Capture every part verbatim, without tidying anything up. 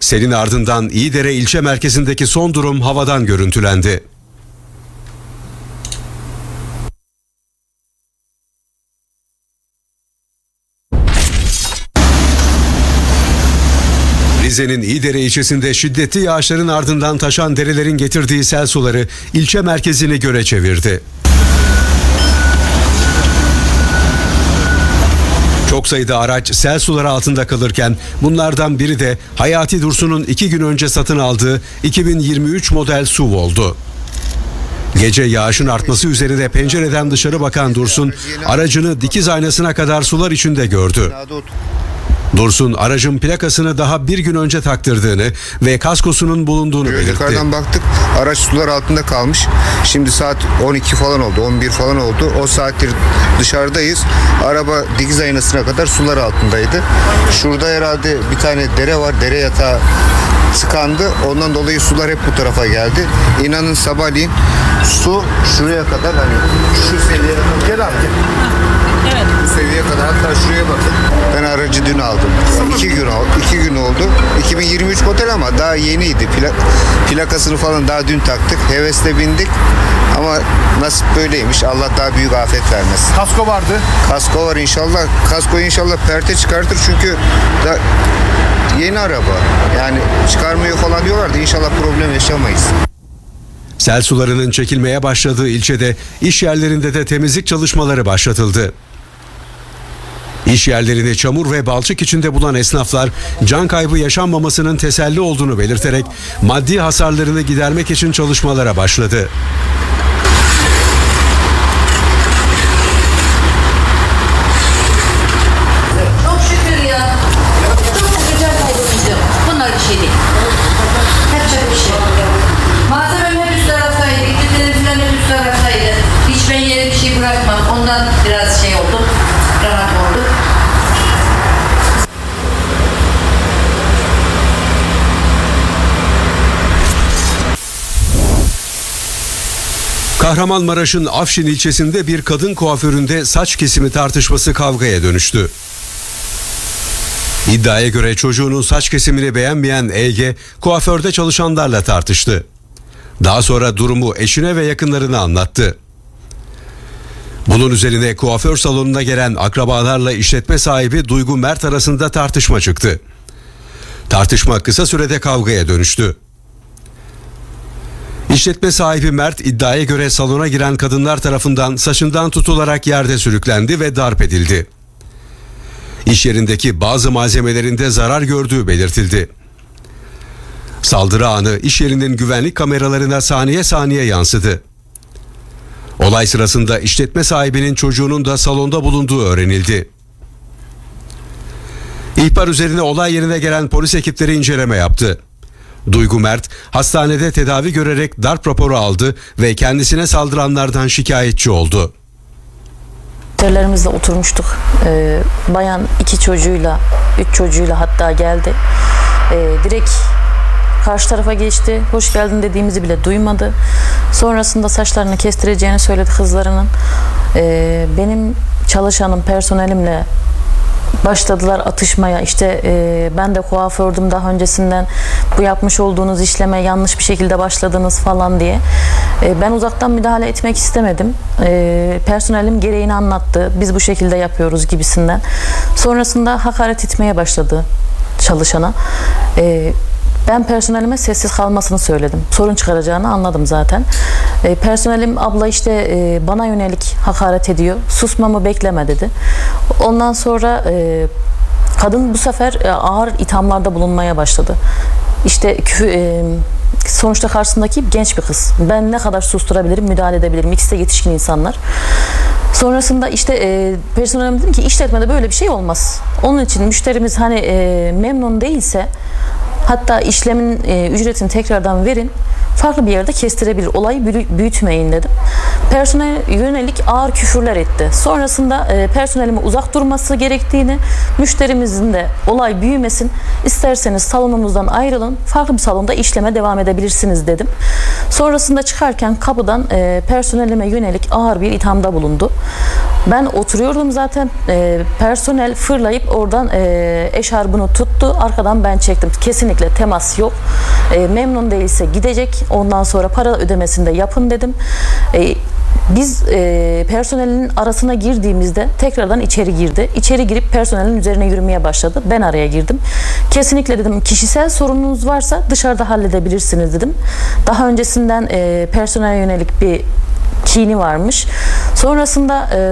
Selin ardından İyidere ilçe merkezindeki son durum havadan görüntülendi. Rize'nin İyidere ilçesinde şiddetli yağışların ardından taşan derelerin getirdiği sel suları ilçe merkezini göle çevirdi. Çok sayıda araç sel suları altında kalırken bunlardan biri de Hayati Dursun'un iki gün önce satın aldığı iki bin yirmi üç model S U V oldu. Gece yağışın artması üzerine pencereden dışarı bakan Dursun aracını dikiz aynasına kadar sular içinde gördü. Dursun aracın plakasını daha bir gün önce taktırdığını ve kaskosunun bulunduğunu belirtti. Yukarıdan baktık, araç sular altında kalmış. Şimdi saat on iki falan oldu, on bir falan oldu. O saattir dışarıdayız. Araba dikiz aynasına kadar sular altındaydı. Şurada herhalde bir tane dere var, dere yatağı tıkandı. Ondan dolayı sular hep bu tarafa geldi. İnanın sabahleyin su şuraya kadar, hani şu seviyeye kadar. Gel abi gel. Evet. Bu seviyeye kadar, hatta şuraya bakın. Ben aracı dün aldım. İki gün oldu. iki gün oldu. iki bin yirmi üç model ama daha yeniydi. Plak, plakasını falan daha dün taktık. Hevesle bindik. Ama nasip böyleymiş. Allah daha büyük afet vermesin. Kasko vardı. Kasko var inşallah. Kaskoyu inşallah perte çıkartır çünkü da yeni araba. Yani çıkarmıyor falan diyorlardı. İnşallah problem yaşamayız. Sel sularının çekilmeye başladığı ilçede iş yerlerinde de temizlik çalışmaları başlatıldı. İş yerlerini çamur ve balçık içinde bulan esnaflar can kaybı yaşanmamasının teselli olduğunu belirterek maddi hasarlarını gidermek için çalışmalara başladı. Çok şükür ya. Çok şükür can kaybı. Bunlar bir şey değil. Hep bir şey. Malzemem hep üst taraftaydı. İki televizyon hep üst taraftaydı. Hiç ben yere bir şey bırakmam. Ondan biraz şey oldu. Rahat oldu. Kahramanmaraş'ın Afşin ilçesinde bir kadın kuaföründe saç kesimi tartışması kavgaya dönüştü. İddiaya göre çocuğunun saç kesimini beğenmeyen E G, kuaförde çalışanlarla tartıştı. Daha sonra durumu eşine ve yakınlarına anlattı. Bunun üzerine kuaför salonuna gelen akrabalarla işletme sahibi Duygu Mert arasında tartışma çıktı. Tartışma kısa sürede kavgaya dönüştü. İşletme sahibi Mert iddiaya göre salona giren kadınlar tarafından saçından tutularak yerde sürüklendi ve darp edildi. İş yerindeki bazı malzemelerinde zarar gördüğü belirtildi. Saldırı anı iş yerinin güvenlik kameralarına saniye saniye yansıdı. Olay sırasında işletme sahibinin çocuğunun da salonda bulunduğu öğrenildi. İhbar üzerine olay yerine gelen polis ekipleri inceleme yaptı. Duygu Mert hastanede tedavi görerek darp raporu aldı ve kendisine saldıranlardan şikayetçi oldu. Müşterilerimizle oturmuştuk. Ee, bayan iki çocuğuyla, üç çocuğuyla hatta geldi. Ee, direkt karşı tarafa geçti. Hoş geldin dediğimizi bile duymadı. Sonrasında saçlarını kestireceğini söyledi kızlarının. Ee, benim çalışanım, personelimle başladılar atışmaya. İşte e, ben de kuafördüm daha öncesinden, bu yapmış olduğunuz işleme yanlış bir şekilde başladınız falan diye. E, ben uzaktan müdahale etmek istemedim. E, personelim gereğini anlattı. Biz bu şekilde yapıyoruz gibisinden. Sonrasında hakaret etmeye başladı çalışana. E, Ben personelime sessiz kalmasını söyledim. Sorun çıkaracağını anladım zaten. E, personelim abla işte e, bana yönelik hakaret ediyor. Susmamı bekleme dedi. Ondan sonra e, kadın bu sefer e, ağır ithamlarda bulunmaya başladı. İşte küfür, e, sonuçta karşısındaki genç bir kız. Ben ne kadar susturabilirim, müdahale edebilirim. İkisi de yetişkin insanlar. Sonrasında işte e, personelim dedim ki işletmede böyle bir şey olmaz. Onun için müşterimiz hani e, memnun değilse, hatta işlemin e, ücretini tekrardan verin, farklı bir yerde kestirebilir. Olayı büyütmeyin dedim. Personel yönelik ağır küfürler etti. Sonrasında e, personelime uzak durması gerektiğini, müşterimizin de olay büyümesin, isterseniz salonumuzdan ayrılın, farklı bir salonda işleme devam edebilirsiniz dedim. Sonrasında çıkarken kapıdan e, personelime yönelik ağır bir ithamda bulundu. Ben oturuyordum zaten. E, personel fırlayıp oradan e, eşarbını tuttu. Arkadan ben çektim. Kesinlikle temas yok. E, memnun değilse gidecek. Ondan sonra para ödemesini de yapın dedim. E, Biz e, personelin arasına girdiğimizde tekrardan içeri girdi. İçeri girip personelin üzerine yürümeye başladı. Ben araya girdim. Kesinlikle dedim, kişisel sorununuz varsa dışarıda halledebilirsiniz dedim. Daha öncesinden e, personele yönelik bir kini varmış. Sonrasında e,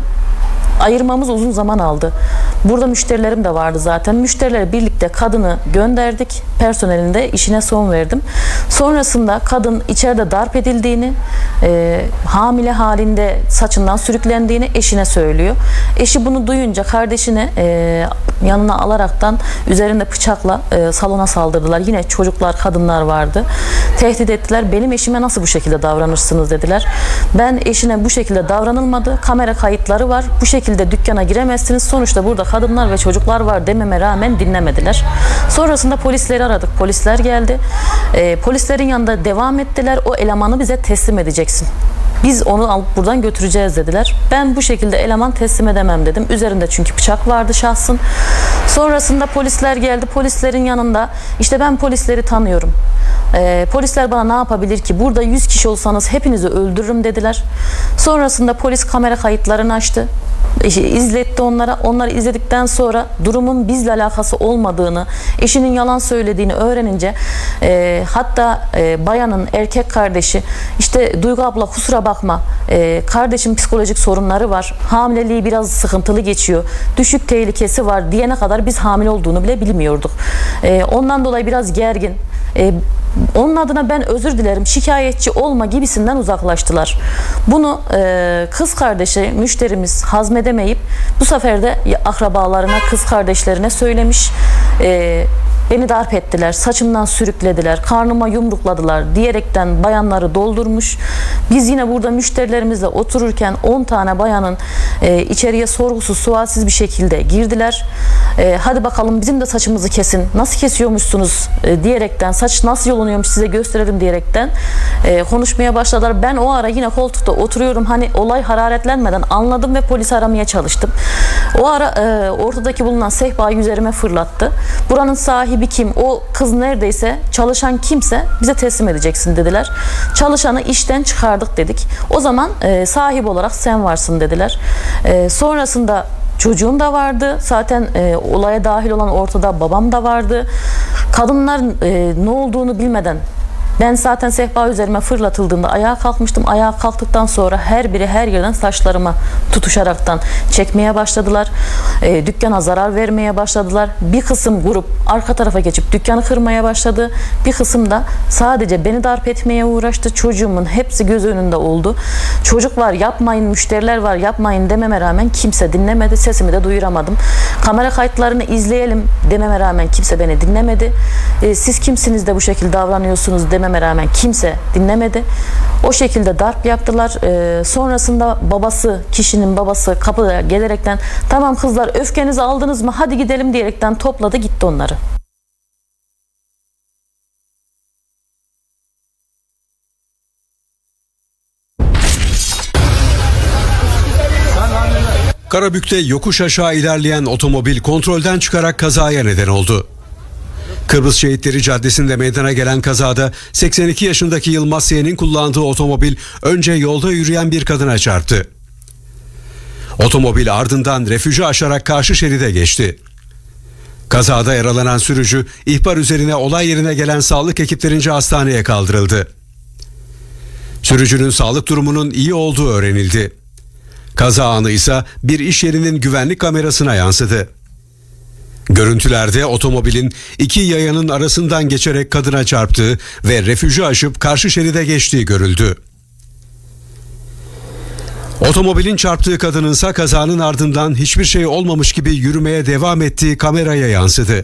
ayırmamız uzun zaman aldı. Burada müşterilerim de vardı zaten. Müşterilerle birlikte kadını gönderdik. Personelin de işine son verdim. Sonrasında kadın içeride darp edildiğini, e, hamile halinde saçından sürüklendiğini eşine söylüyor. Eşi bunu duyunca kardeşini e, yanına alaraktan üzerinde bıçakla e, salona saldırdılar. Yine çocuklar, kadınlar vardı. Tehdit ettiler. Benim eşime nasıl bu şekilde davranırsınız dediler. Ben eşine bu şekilde davranılmadı. Kamera kayıtları var. Bu şekilde dükkana giremezsiniz. Sonuçta burada kadınlar ve çocuklar var dememe rağmen dinlemediler. Sonrasında polisleri aradık. Polisler geldi. E, polislerin yanında devam ettiler. O elemanı bize teslim edeceksin. Biz onu alıp buradan götüreceğiz dediler. Ben bu şekilde eleman teslim edemem dedim. Üzerinde çünkü bıçak vardı şahsın. Sonrasında polisler geldi. Polislerin yanında işte ben polisleri tanıyorum. Ee, polisler bana ne yapabilir ki? Burada yüz kişi olsanız hepinizi öldürürüm dediler. Sonrasında polis kamera kayıtlarını açtı. İzletti onlara. Onları izledikten sonra durumun bizle alakası olmadığını, eşinin yalan söylediğini öğrenince e, hatta e, bayanın erkek kardeşi işte Duygu abla kusura bakma e, kardeşim psikolojik sorunları var. Hamileliği biraz sıkıntılı geçiyor. Düşük tehlikesi var diyene kadar biz hamile olduğunu bile bilmiyorduk. E, ondan dolayı biraz gergin. E, onun adına ben özür dilerim, şikayetçi olma gibisinden uzaklaştılar. Bunu e, kız kardeşi, müşterimiz hazmedemeyip bu sefer de akrabalarına, kız kardeşlerine söylemiş. E, beni darp ettiler, saçımdan sürüklediler, karnıma yumrukladılar diyerekten bayanları doldurmuş. Biz yine burada müşterilerimizle otururken on tane bayanın e, içeriye sorgusuz, sualsiz bir şekilde girdiler. E, hadi bakalım bizim de saçımızı kesin, nasıl kesiyormuşsunuz e, diyerekten, saç nasıl yolunuyormuş size gösterelim diyerekten e, konuşmaya başladılar. Ben o ara yine koltukta oturuyorum, hani olay hararetlenmeden anladım ve polisi aramaya çalıştım. O ara e, ortadaki bulunan sehpayı üzerime fırlattı. Buranın sahibi kim? O kız neredeyse, çalışan kimse bize teslim edeceksin dediler. Çalışanı işten çıkardık dedik. O zaman e, sahip olarak sen varsın dediler. E, sonrasında çocuğum da vardı. Zaten e, olaya dahil olan ortada babam da vardı. Kadınlar e, ne olduğunu bilmeden, ben zaten sehpa üzerime fırlatıldığında ayağa kalkmıştım. Ayağa kalktıktan sonra her biri her yerden saçlarıma tutuşaraktan çekmeye başladılar. E, dükkana zarar vermeye başladılar. Bir kısım grup arka tarafa geçip dükkanı kırmaya başladı. Bir kısım da sadece beni darp etmeye uğraştı. Çocuğumun hepsi göz önünde oldu. Çocuk var yapmayın, müşteriler var yapmayın dememe rağmen kimse dinlemedi. Sesimi de duyuramadım. Kamera kayıtlarını izleyelim dememe rağmen kimse beni dinlemedi. E, siz kimsiniz de bu şekilde davranıyorsunuz dememe rağmen kimse dinlemedi. O şekilde darp yaptılar. Ee, sonrasında babası, kişinin babası kapıda gelerekten tamam kızlar öfkenizi aldınız mı hadi gidelim diyerekten topladı gitti onları. Karabük'te yokuş aşağı ilerleyen otomobil kontrolden çıkarak kazaya neden oldu. Kıbrıs Şehitleri Caddesi'nde meydana gelen kazada seksen iki yaşındaki Yılmaz S'nin kullandığı otomobil önce yolda yürüyen bir kadına çarptı. Otomobil ardından refüjü aşarak karşı şeride geçti. Kazada yaralanan sürücü ihbar üzerine olay yerine gelen sağlık ekiplerince hastaneye kaldırıldı. Sürücünün sağlık durumunun iyi olduğu öğrenildi. Kaza anı ise bir iş yerinin güvenlik kamerasına yansıdı. Görüntülerde otomobilin iki yayanın arasından geçerek kadına çarptığı ve refüjü aşıp karşı şeride geçtiği görüldü. Otomobilin çarptığı kadınınsa kazanın ardından hiçbir şey olmamış gibi yürümeye devam ettiği kameraya yansıdı.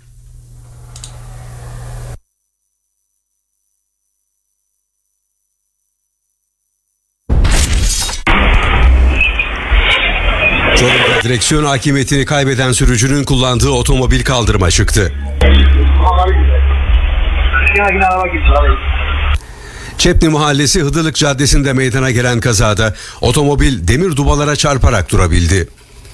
Çorum'da direksiyon hakimiyetini kaybeden sürücünün kullandığı otomobil kaldırıma çıktı. Çepni Mahallesi Hıdırlık Caddesi'nde meydana gelen kazada otomobil demir dubalara çarparak durabildi.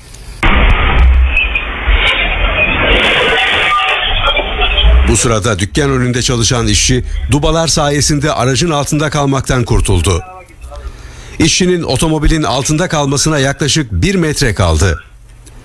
Bu sırada dükkan önünde çalışan işçi dubalar sayesinde aracın altında kalmaktan kurtuldu. İşçinin otomobilin altında kalmasına yaklaşık bir metre kaldı.